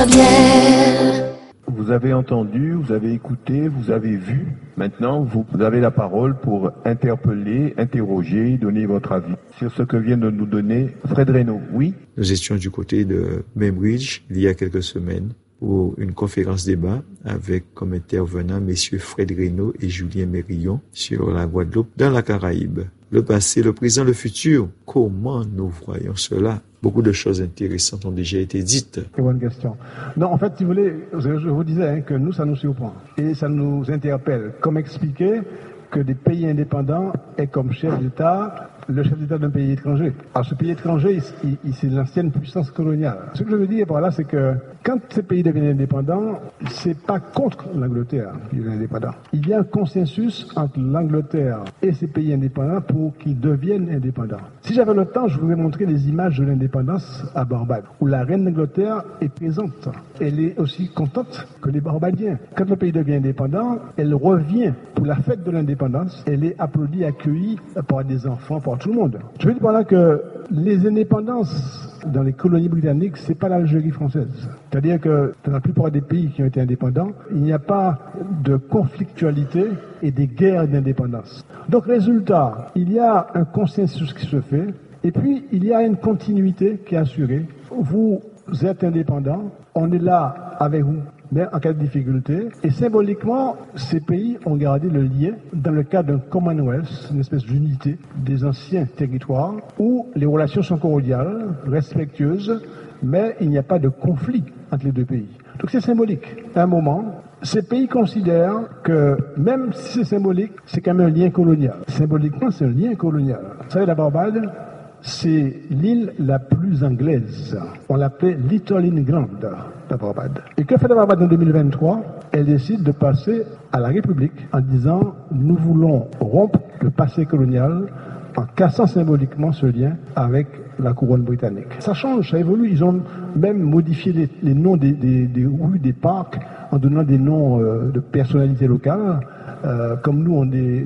Vous avez entendu, vous avez écouté, vous avez vu. Maintenant, vous avez la parole pour interpeller, interroger, donner votre avis sur ce que vient de nous donner Fred Reynaud. Oui? Nous étions du côté de Membridge il y a quelques semaines pour une conférence débat avec comme intervenants messieurs Fred Reynaud et Julien Mérillon sur la Guadeloupe dans la Caraïbe. Le passé, le présent, le futur. Comment nous voyons cela? Beaucoup de choses intéressantes ont déjà été dites. Très bonne question. Non, en fait, si vous voulez, je vous disais que nous, ça nous surprend. Et ça nous interpelle. Comment expliquer que des pays indépendants aient comme chef d'État le chef d'État d'un pays étranger? Alors, ce pays étranger, c'est l'ancienne puissance coloniale. Ce que je veux dire par là, c'est que quand ces pays deviennent indépendants, c'est pas contre l'Angleterre qui devient indépendant. Il y a un consensus entre l'Angleterre et ces pays indépendants pour qu'ils deviennent indépendants. Si j'avais le temps, je voudrais montrer les images de l'indépendance à Barbade, où la reine d'Angleterre est présente. Elle est aussi contente que les Barbadiens. Quand le pays devient indépendant, elle revient pour la fête de l'indépendance. Elle est applaudie, accueillie par des enfants, par tout le monde. Je veux dire par là que les indépendances dans les colonies britanniques, c'est pas l'Algérie française. C'est-à-dire que dans la plupart des pays qui ont été indépendants, il n'y a pas de conflictualité et des guerres d'indépendance. Donc, résultat, il y a un consensus qui se fait, et puis il y a une continuité qui est assurée. Vous êtes indépendant, on est là avec vous, mais en cas de difficulté. Et symboliquement, ces pays ont gardé le lien dans le cadre d'un Commonwealth, une espèce d'unité des anciens territoires, où les relations sont cordiales, respectueuses, mais il n'y a pas de conflit entre les deux pays. Donc c'est symbolique. À un moment, ces pays considèrent que même si c'est symbolique, c'est quand même un lien colonial. Symboliquement, c'est un lien colonial. Vous savez, la Barbade, c'est l'île la plus anglaise. On l'appelait Little England, la Barbade. Et que fait la Barbade en 2023? Elle décide de passer à la République en disant « Nous voulons rompre le passé colonial en cassant symboliquement ce lien avec la couronne britannique. » Ça change, ça évolue. Ils ont même modifié les noms des rues, des parcs, en donnant des noms de personnalités locales. Comme nous,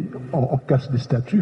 on casse des statues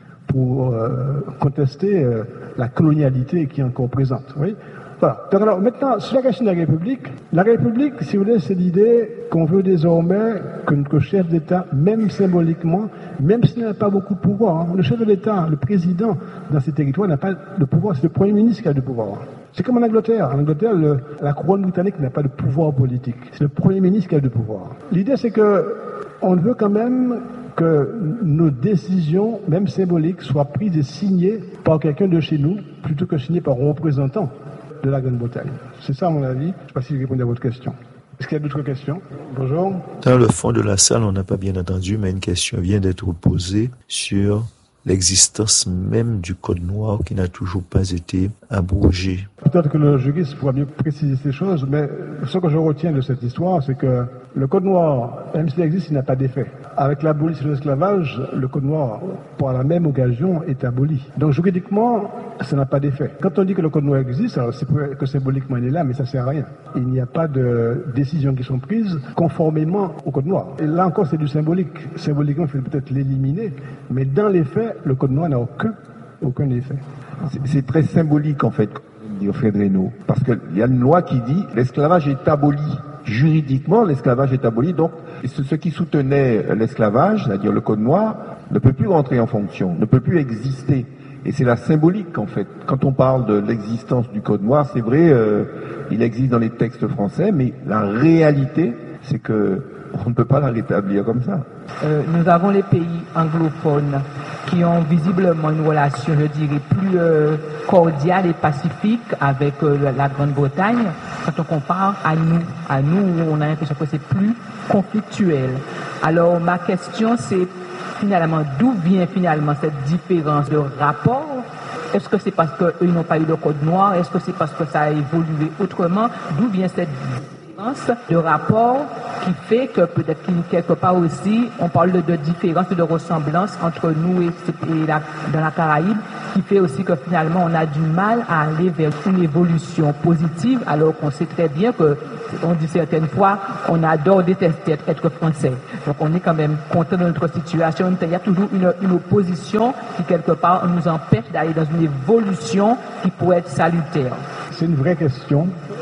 pour contester la colonialité qui est encore présente. Oui. Voilà. Donc, alors, maintenant, sur la question de la République, si vous voulez, c'est l'idée qu'on veut désormais que notre chef d'État, même symboliquement, même s'il n'a pas beaucoup de pouvoir, le chef de l'État, le président dans ces territoires n'a pas de pouvoir, c'est le Premier ministre qui a du pouvoir. C'est comme en Angleterre. En Angleterre, la couronne britannique n'a pas de pouvoir politique. C'est le Premier ministre qui a du pouvoir. L'idée, c'est que on veut quand même que nos décisions, même symboliques, soient prises et signées par quelqu'un de chez nous, plutôt que signées par un représentant de la Grande-Bretagne. C'est ça, à mon avis. Je ne sais pas si je réponds à votre question. Est-ce qu'il y a d'autres questions? Bonjour. Dans le fond de la salle, on n'a pas bien entendu, mais une question vient d'être posée sur l'existence même du Code noir qui n'a toujours pas été abrogé. Peut-être que le juriste pourra mieux préciser ces choses, mais ce que je retiens de cette histoire, c'est que le Code noir, même s'il existe, il n'a pas d'effet. Avec l'abolition de l'esclavage, le Code noir, par la même occasion, est aboli. Donc juridiquement, ça n'a pas d'effet. Quand on dit que le Code noir existe, alors c'est que symboliquement il est là, mais ça ne sert à rien. Il n'y a pas de décisions qui sont prises conformément au Code noir. Et là encore, c'est du symbolique. Symboliquement, il faut peut-être l'éliminer, mais dans les faits, le Code noir n'a aucun effet. C'est très symbolique, en fait, dit Fred Reynaud, parce qu'il y a une loi qui dit l'esclavage est aboli. Juridiquement, l'esclavage est aboli, donc ceux qui soutenaient l'esclavage, c'est-à-dire le Code noir, ne peut plus rentrer en fonction, ne peut plus exister. Et c'est la symbolique, en fait. Quand on parle de l'existence du Code noir, c'est vrai, il existe dans les textes français, mais la réalité, c'est que on ne peut pas la rétablir comme ça. Nous avons les pays anglophones qui ont visiblement une relation, je dirais, plus cordiale et pacifique avec la Grande-Bretagne. Quand on compare à nous, on a l'impression que c'est plus conflictuel. Alors, ma question, c'est finalement, d'où vient finalement cette différence de rapport? Est-ce que c'est parce qu'ils n'ont pas eu de code noir? Est-ce que c'est parce que ça a évolué autrement? D'où vient cette différence de rapport qui fait que peut-être quelque part aussi, on parle de différence et de ressemblance entre nous et dans la Caraïbe, qui fait aussi que finalement on a du mal à aller vers une évolution positive, alors qu'on sait très bien que, on dit certaines fois, on adore détester être français. Donc on est quand même content de notre situation. Il y a toujours une opposition qui quelque part nous empêche d'aller dans une évolution qui pourrait être salutaire. C'est une vraie question.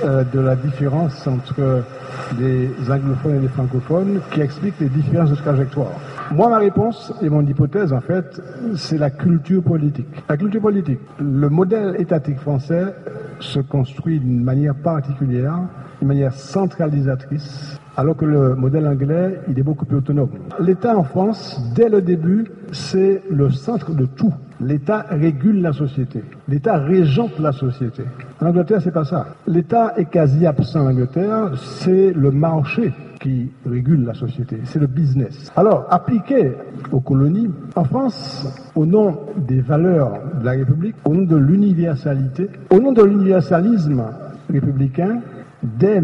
de la différence entre les anglophones et les francophones qui explique les différences de trajectoire. Moi, ma réponse et mon hypothèse, en fait, c'est la culture politique. La culture politique. Le modèle étatique français se construit d'une manière particulière, d'une manière centralisatrice, alors que le modèle anglais, il est beaucoup plus autonome. L'État en France, dès le début, c'est le centre de tout. L'État régule la société. L'État régente la société. En Angleterre, c'est pas ça. L'État est quasi absent en Angleterre, c'est le marché qui régule la société, c'est le business. Alors, appliqué aux colonies, en France, au nom des valeurs de la République, au nom de l'universalité, au nom de l'universalisme républicain, dès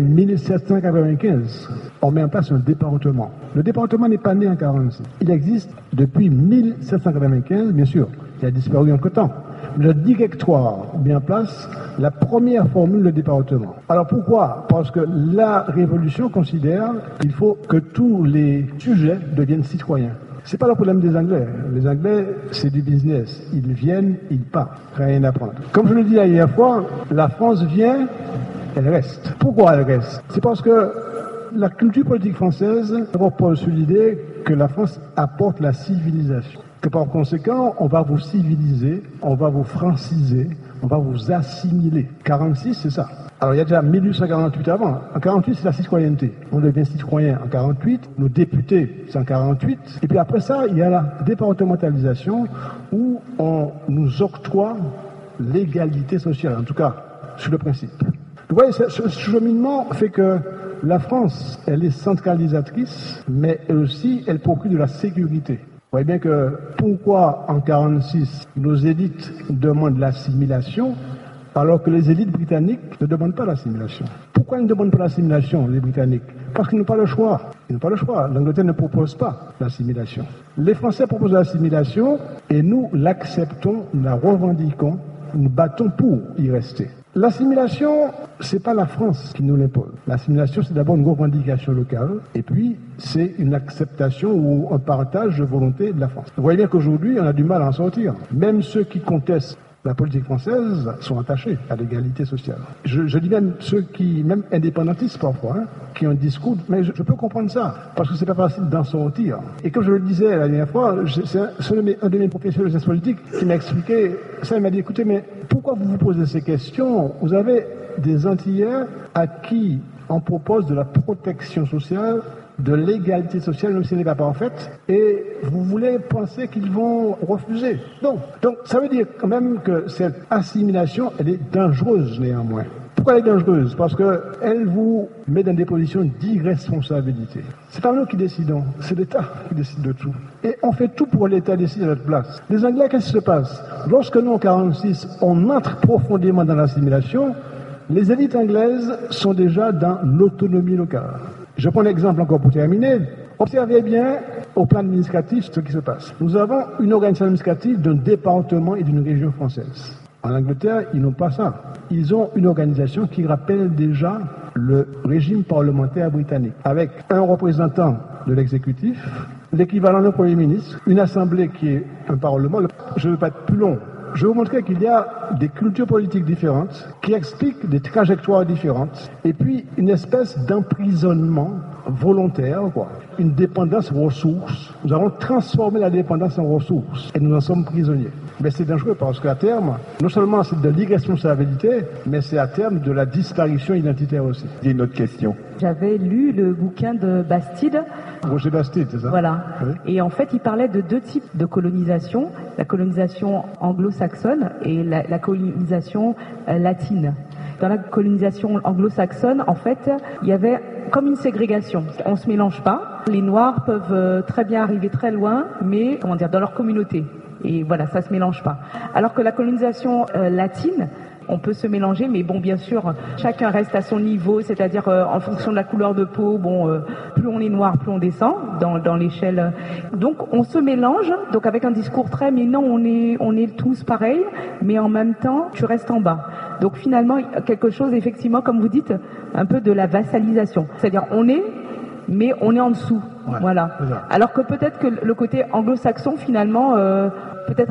1795, on met en place un département. Le département n'est pas né en 1946. Il existe depuis 1795, bien sûr. Il a disparu entre-temps. Le directoire met en place la première formule de département. Alors pourquoi ? Parce que la Révolution considère qu'il faut que tous les sujets deviennent citoyens. C'est pas le problème des Anglais. Les Anglais, c'est du business. Ils viennent, ils partent. Rien à prendre. Comme je le dis la dernière fois, la France vient, elle reste. Pourquoi elle reste ? C'est parce que la culture politique française repose sur l'idée que la France apporte la civilisation. Que par conséquent, on va vous civiliser, on va vous franciser, on va vous assimiler. 46, c'est ça. Alors il y a déjà 1848 avant. En 48, c'est la citoyenneté. On devient citoyen en 48, nos députés, c'est en 48. Et puis après ça, il y a la départementalisation où on nous octroie l'égalité sociale, en tout cas sur le principe. Vous voyez, ce cheminement fait que la France, elle est centralisatrice, mais elle aussi, elle procure de la sécurité. Vous voyez bien que pourquoi en 1946 nos élites demandent l'assimilation alors que les élites britanniques ne demandent pas l'assimilation. Pourquoi ils ne demandent pas l'assimilation, les Britanniques ? Parce qu'ils n'ont pas le choix. Ils n'ont pas le choix. L'Angleterre ne propose pas l'assimilation. Les Français proposent l'assimilation et nous l'acceptons, nous la revendiquons, nous battons pour y rester. L'assimilation, c'est pas la France qui nous l'impose. L'assimilation, c'est d'abord une revendication locale, et puis c'est une acceptation ou un partage de volonté de la France. Vous voyez bien qu'aujourd'hui, on a du mal à en sortir. Même ceux qui contestent la politique française sont attachés à l'égalité sociale. Je dis même ceux qui, même indépendantistes parfois, qui ont un discours, mais je peux comprendre ça, parce que c'est pas facile d'en sortir. Et comme je le disais la dernière fois, c'est un de mes professeurs de sciences politiques qui m'a expliqué ça. Il m'a dit, écoutez, mais pourquoi vous vous posez ces questions ? Vous avez des Antillais à qui on propose de la protection sociale, de l'égalité sociale, même si elle n'est pas parfaite, et vous voulez penser qu'ils vont refuser. Donc, ça veut dire quand même que cette assimilation, elle est dangereuse néanmoins. Pourquoi elle est dangereuse ? Parce qu'elle vous met dans des positions d'irresponsabilité. C'est pas nous qui décidons, c'est l'État qui décide de tout. Et on fait tout pour l'État décider à notre place. Les Anglais, qu'est-ce qui se passe ? Lorsque nous, en 1946, on entre profondément dans l'assimilation, les élites anglaises sont déjà dans l'autonomie locale. Je prends l'exemple encore pour terminer. Observez bien au plan administratif ce qui se passe. Nous avons une organisation administrative d'un département et d'une région française. En Angleterre, ils n'ont pas ça. Ils ont une organisation qui rappelle déjà le régime parlementaire britannique, avec un représentant de l'exécutif, l'équivalent d'un Premier ministre, une assemblée qui est un parlement. Je ne veux pas être plus long. Je vais vous montrer qu'il y a des cultures politiques différentes qui expliquent des trajectoires différentes et puis une espèce d'emprisonnement volontaire, quoi. Une dépendance ressources. Nous avons transformé la dépendance en ressources et nous en sommes prisonniers. Mais c'est dangereux parce qu'à terme, non seulement c'est de l'irresponsabilité, mais c'est à terme de la disparition identitaire aussi. Il y a une autre question. J'avais lu le bouquin de Bastide. Roger Bastide, c'est ça ? Voilà. Oui. Et en fait, il parlait de deux types de colonisation. La colonisation anglo-saxonne et la colonisation latine. Dans la colonisation anglo-saxonne, en fait, il y avait comme une ségrégation. On se mélange pas. Les Noirs peuvent très bien arriver très loin, mais dans leur communauté. Et voilà, ça se mélange pas. Alors que la colonisation latine, on peut se mélanger, mais bon, bien sûr, chacun reste à son niveau, c'est-à-dire en fonction de la couleur de peau. Plus on est noir, plus on descend dans l'échelle. Donc, on se mélange, donc avec un discours très, mais non, on est tous pareils, mais en même temps, tu restes en bas. Donc, finalement, quelque chose, effectivement, comme vous dites, un peu de la vassalisation. C'est-à-dire, mais on est en dessous. Ouais, voilà. Alors que peut-être que le côté anglo-saxon, finalement, peut-être